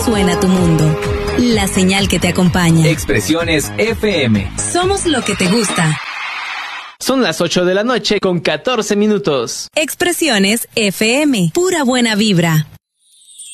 suena tu mundo. La señal que te acompaña. Expresiones FM. Somos lo que te gusta. Son las 8 de la noche con 14 minutos. Expresiones FM. Pura buena vibra.